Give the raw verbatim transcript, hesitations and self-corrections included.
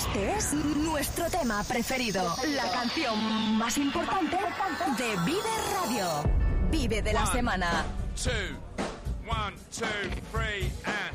Este es nuestro tema preferido, la canción más importante de Vive Radio. Vive de la One, semana. Two, one, two, three, and